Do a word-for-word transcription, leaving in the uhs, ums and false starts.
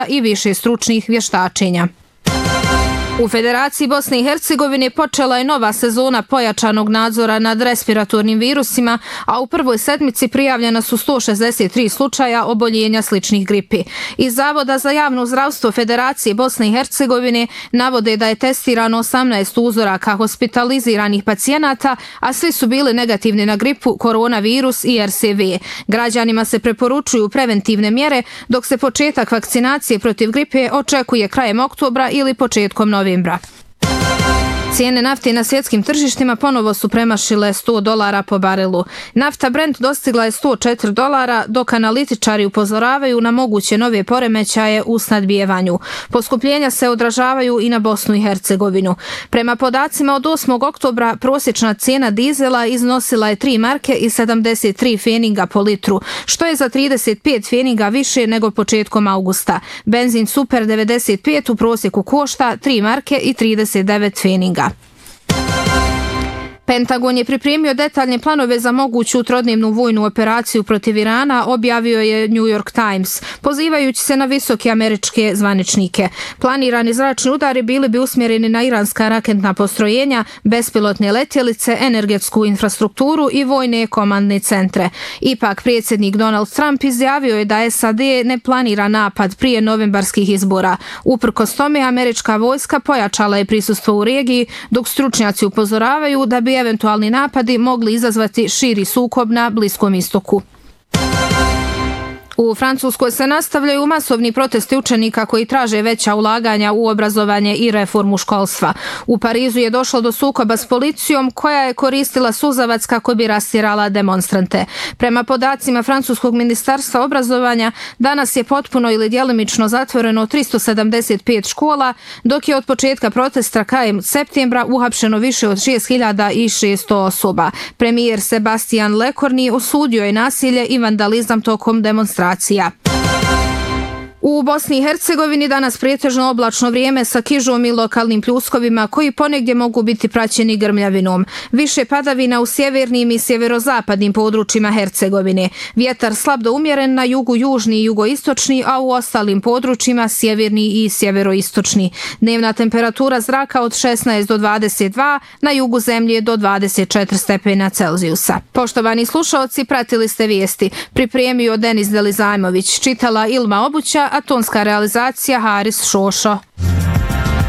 i više stručnih vještačenja. U Federaciji Bosne i Hercegovine počela je nova sezona pojačanog nadzora nad respiratornim virusima, a u prvoj sedmici prijavljena su sto šezdeset tri slučaja oboljenja sličnih gripi. Iz Zavoda za javno zdravstvo Federacije Bosne i Hercegovine navode da je testirano osamnaest uzoraka hospitaliziranih pacijenata, a svi su bili negativni na gripu, koronavirus i R S V. Građanima se preporučuju preventivne mjere, dok se početak vakcinacije protiv gripe očekuje krajem oktobra ili početkom novembra. Cijene nafte na svjetskim tržištima ponovo su premašile sto dolara po barelu. Nafta Brent dostigla je sto četiri dolara, dok analitičari upozoravaju na moguće nove poremećaje u snadbijevanju. Poskupljenja se odražavaju i na Bosnu i Hercegovinu. Prema podacima od osmog oktobra prosječna cijena dizela iznosila je tri marke i sedamdeset tri feninga po litru, što je za trideset pet feninga više nego početkom augusta. Benzin Super devedeset pet u prosjeku košta tri marke i trideset devet feninga. Pentagon je pripremio detaljne planove za moguću trodnevnu vojnu operaciju protiv Irana, objavio je New York Times, pozivajući se na visoke američke zvaničnike. Planirani zračni udari bili bi usmjereni na iranska raketna postrojenja, bespilotne letjelice, energetsku infrastrukturu i vojne komandne centre. Ipak, predsjednik Donald Trump izjavio je da S A D ne planira napad prije novembarskih izbora. Uprkos tome, američka vojska pojačala je prisustvo u regiji, dok stručnjaci upozoravaju da bi eventualni napadi mogli izazvati širi sukob na Bliskom istoku. U Francuskoj se nastavljaju masovni protesti učenika koji traže veća ulaganja u obrazovanje i reformu školstva. U Parizu je došlo do sukoba s policijom koja je koristila suzavac kako bi rastjerala demonstrante. Prema podacima Francuskog ministarstva obrazovanja, danas je potpuno ili djelimično zatvoreno tristo sedamdeset pet škola, dok je od početka protesta krajem septembra uhapšeno više od šest hiljada šesto osoba. Premijer Sebastian Lecornu osudio je nasilje i vandalizam tokom demonstracija. U Bosni i Hercegovini danas pretežno oblačno vrijeme sa kižom i lokalnim pljuskovima koji ponegdje mogu biti praćeni grmljavinom. Više padavina u sjevernim i sjeverozapadnim područjima Hercegovine. Vjetar slab do umjeren na jugu, južni i jugoistočni, a u ostalim područjima sjeverni i sjeveroistočni. Dnevna temperatura zraka od šesnaest do dvadeset dva, na jugu zemlje do dvadeset četiri stepena Celzijusa. Poštovani slušaoci, pratili ste vijesti. Pripremio Denis Delizajmović, čitala Ilma Obuća, a tonska realizacija Haris Šošo.